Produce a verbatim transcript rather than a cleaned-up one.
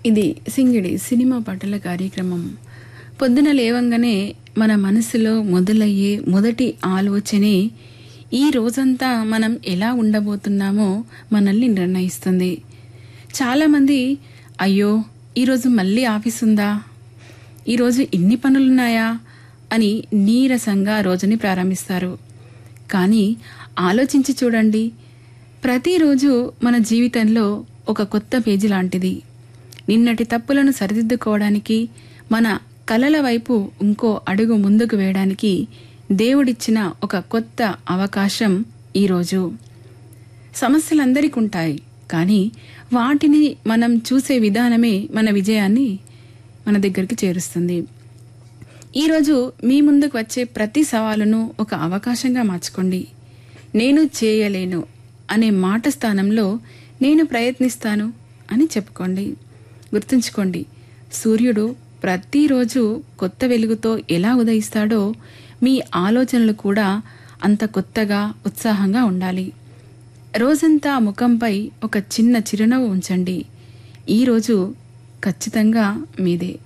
ఇది సింగిడి సినిమా పాటల కార్యక్రమం. పొద్దున లేవంగానే మన మనసులో మొదలయ్యే మొదటి ఆలోచనే ఈ రోజంతా మనం ఎలా ఉండబోతున్నామో మనల్ని నిర్ణయిస్తుంది. చాలామంది అయ్యో ఈరోజు మళ్ళీ ఆఫీస్ ఉందా, ఈరోజు ఇన్ని పనులున్నాయా అని నీరసంగా రోజుని ప్రారంభిస్తారు. కానీ ఆలోచించి చూడండి, ప్రతిరోజు మన జీవితంలో ఒక కొత్త పేజీ లాంటిది. నిన్నటి తప్పులను సరిదిద్దుకోవడానికి, మన కలల వైపు ఇంకో అడుగు ముందుకు వేయడానికి దేవుడిచ్చిన ఒక కొత్త అవకాశం ఈరోజు. సమస్యలందరికీ ఉంటాయి, కానీ వాటిని మనం చూసే విధానమే మన విజయాన్ని మన దగ్గరికి చేరుస్తుంది. ఈరోజు మీ ముందుకు వచ్చే ప్రతి సవాలును ఒక అవకాశంగా మార్చుకోండి. నేను చేయలేను అనే మాట స్థానంలో నేను ప్రయత్నిస్తాను అని చెప్పుకోండి. గుర్తుంచుకోండి, సూర్యుడు ప్రతిరోజు కొత్త వెలుగుతో ఎలా ఉదయిస్తాడో మీ ఆలోచనలు కూడా అంత కొత్తగా, ఉత్సాహంగా ఉండాలి. రోజంతా ముఖంపై ఒక చిన్న చిరునవ్వు ఉంచండి. ఈరోజు ఖచ్చితంగా మీదే.